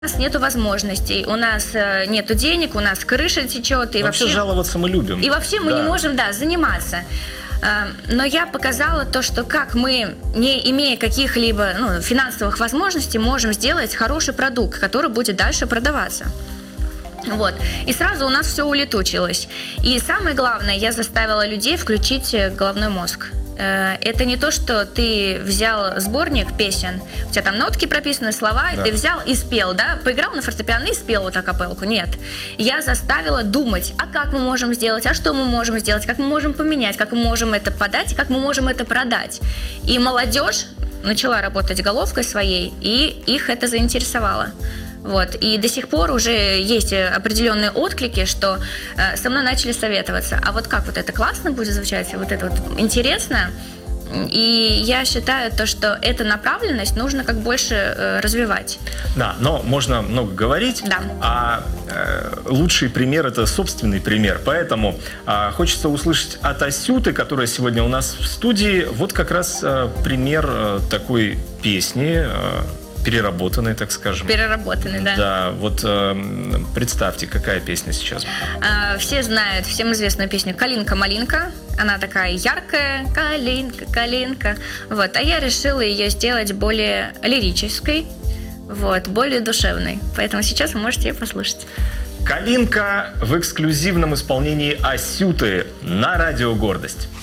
нас нету возможностей, у нас нету денег, у нас крыша течет. И вообще жаловаться мы любим. И вообще мы не можем, заниматься. Но я показала то, что как мы, не имея каких-либо финансовых возможностей, можем сделать хороший продукт, который будет дальше продаваться. Вот. И сразу у нас все улетучилось. И самое главное, я заставила людей включить головной мозг. Это не то, что ты взял сборник песен, у тебя там нотки прописаны, слова, и ты взял и спел, поиграл на фортепиано и спел вот акапелку. Нет. Я заставила думать, а как мы можем сделать, а что мы можем сделать, как мы можем поменять, как мы можем это подать, как мы можем это продать. И молодежь начала работать головкой своей, и их это заинтересовало. Вот. И до сих пор уже есть определенные отклики, что со мной начали советоваться. А вот как вот это классно будет звучать, вот это вот интересно. И я считаю, то, что эту направленность нужно как больше развивать. Да, но можно много говорить, а лучший пример – это собственный пример. Поэтому хочется услышать от Асюты, которая сегодня у нас в студии, вот как раз пример такой песни, переработанный, так скажем. Переработанный, да. Да, вот представьте, какая песня сейчас. Все знают всем известную песню «Калинка-малинка». Она такая яркая, калинка, калинка. Вот. А я решила ее сделать более лирической, вот, более душевной. Поэтому сейчас вы можете ее послушать. «Калинка» в эксклюзивном исполнении Асюты на радио «Гордость».